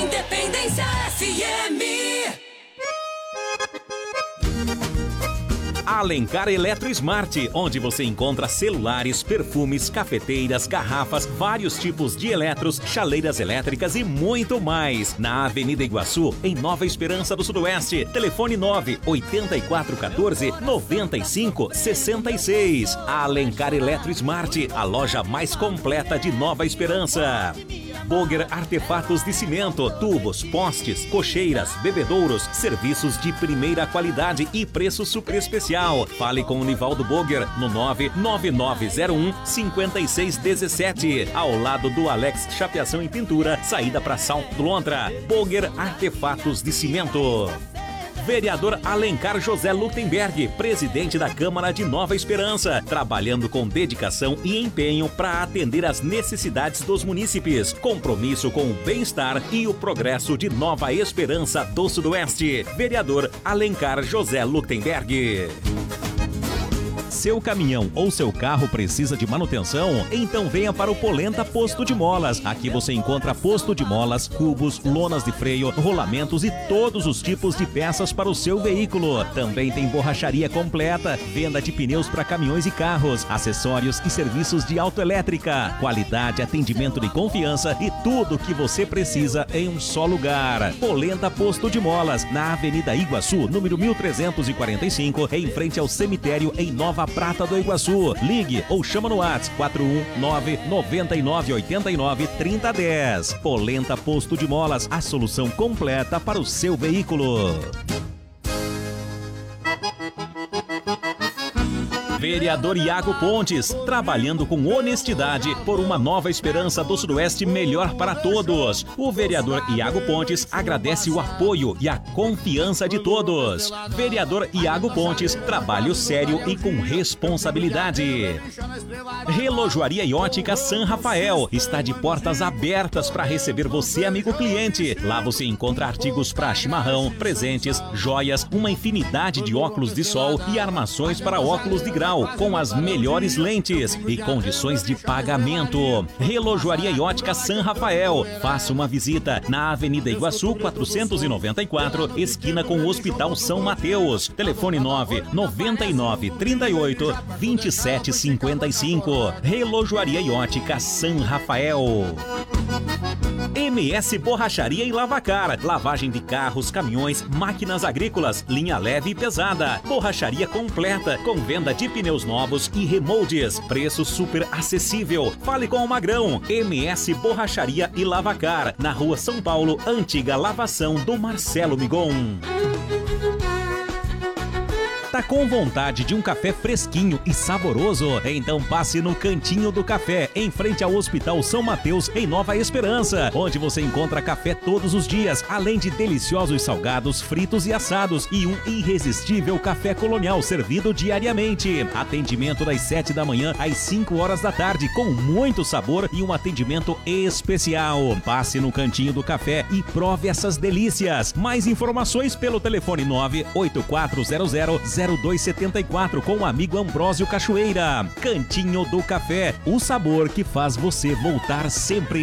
Independência FM. Alencar Eletro Smart, onde você encontra celulares, perfumes, cafeteiras, garrafas, vários tipos de eletros, chaleiras elétricas e muito mais. Na Avenida Iguaçu, em Nova Esperança do Sudoeste. Telefone 98414-9566. Alencar Eletro Smart, a loja mais completa de Nova Esperança. Boger Artefatos de Cimento, tubos, postes, cocheiras, bebedouros, serviços de primeira qualidade e preço super especial. Fale com o Nivaldo Boger no 99901-5617, ao lado do Alex Chapeação em Pintura, saída para Salto do Lontra. Boger Artefatos de Cimento. Vereador Alencar José Lutemberg, presidente da Câmara de Nova Esperança, trabalhando com dedicação e empenho para atender às necessidades dos munícipes. Compromisso com o bem-estar e o progresso de Nova Esperança do Sudoeste. Vereador Alencar José Lutemberg. Seu caminhão ou seu carro precisa de manutenção? Então venha para o Polenta Posto de Molas. Aqui você encontra posto de molas, cubos, lonas de freio, rolamentos e todos os tipos de peças para o seu veículo. Também tem borracharia completa, venda de pneus para caminhões e carros, acessórios e serviços de autoelétrica. Qualidade, atendimento de confiança e tudo o que você precisa em um só lugar. Polenta Posto de Molas, na Avenida Iguaçu, número 1345, em frente ao cemitério em Nova Prata do Iguaçu. Ligue ou chama no WhatsApp 419-9989-3010. Polenta Posto de Molas, a solução completa para o seu veículo. Vereador Iago Pontes, trabalhando com honestidade por uma Nova Esperança do Sudoeste melhor para todos. O vereador Iago Pontes agradece o apoio e a confiança de todos. Vereador Iago Pontes, trabalho sério e com responsabilidade. Relojoaria e Ótica San Rafael está de portas abertas para receber você, amigo cliente. Lá você encontra artigos para chimarrão, presentes, joias, uma infinidade de óculos de sol e armações para óculos de grau, com as melhores lentes e condições de pagamento. Relojoaria e Ótica San Rafael. Faça uma visita na Avenida Iguaçu 494, esquina com o Hospital São Mateus. Telefone 99938-2755. Relojoaria e Ótica San Rafael. MS Borracharia e Lavacar, lavagem de carros, caminhões, máquinas agrícolas, linha leve e pesada, borracharia completa, com venda de pneus novos e remoldes, preço super acessível. Fale com o Magrão. MS Borracharia e Lavacar, na Rua São Paulo, antiga lavação do Marcelo Migon. Tá com vontade de um café fresquinho e saboroso? Então passe no Cantinho do Café, em frente ao Hospital São Mateus, em Nova Esperança, onde você encontra café todos os dias, além de deliciosos salgados, fritos e assados e um irresistível café colonial servido diariamente. Atendimento das 7 da manhã às 5 horas da tarde, com muito sabor e um atendimento especial. Passe no Cantinho do Café e prove essas delícias. Mais informações pelo telefone 98400 0274 com o amigo Ambrósio Cachoeira. Cantinho do Café, o sabor que faz você voltar sempre.